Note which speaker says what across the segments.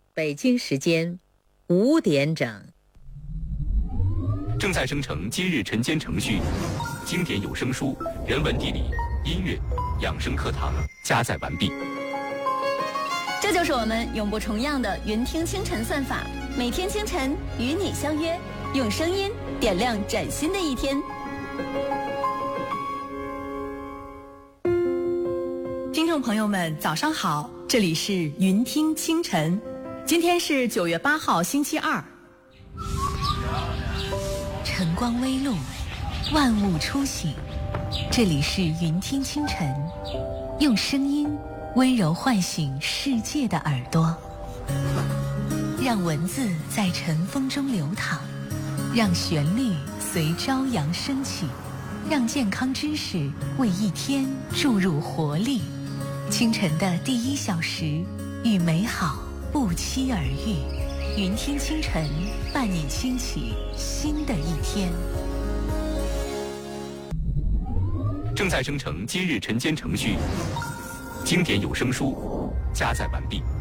Speaker 1: 北京时间5点整。
Speaker 2: 正在生成今日晨间程序，经典有声书、人文地理、音乐、养生课堂加载完毕。
Speaker 3: 这就是我们永不重样的云听清晨算法，每天清晨与你相约，用声音点亮崭新的一天。
Speaker 4: 听众朋友们，早上好，这里是云听清晨，今天是9月8号，星期二。
Speaker 5: 晨光微露，万物初醒，这里是云听清晨，用声音温柔唤醒世界的耳朵，让文字在晨风中流淌，让旋律随朝阳升起，让健康知识为一天注入活力。清晨的第1小时，与美好不期而遇。云听清晨，伴你轻启新的一天。
Speaker 2: 正在生成今日晨间程序，经典有声书加载完毕。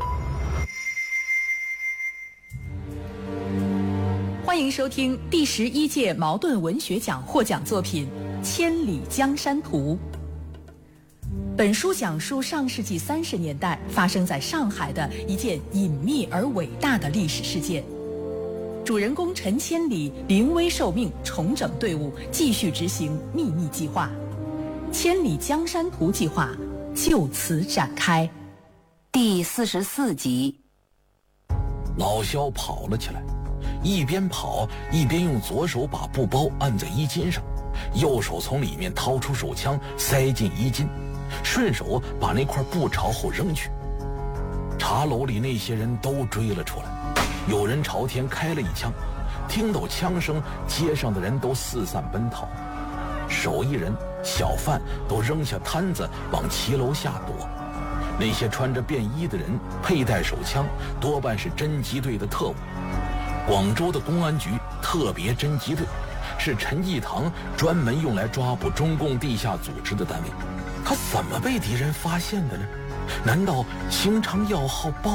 Speaker 4: 欢迎收听第11届茅盾文学奖获奖作品《千里江山图》。本书讲述上世纪30年代发生在上海的一件隐秘而伟大的历史事件。主人公陈千里临危受命，重整队伍，继续执行秘密计划。千里江山图计划就此展开。
Speaker 5: 第44集。
Speaker 6: 老肖跑了起来，一边跑一边用左手把布包按在衣襟上，右手从里面掏出手枪塞进衣襟，顺手把那块布朝后扔去。茶楼里那些人都追了出来，有人朝天开了一枪，听到枪声，街上的人都四散奔逃，手艺人、小贩都扔下摊子往骑楼下躲。那些穿着便衣的人佩戴手枪，多半是侦缉队的特务。广州的公安局特别侦缉队是陈济棠专门用来抓捕中共地下组织的单位，他怎么被敌人发现的呢？难道清昌要号报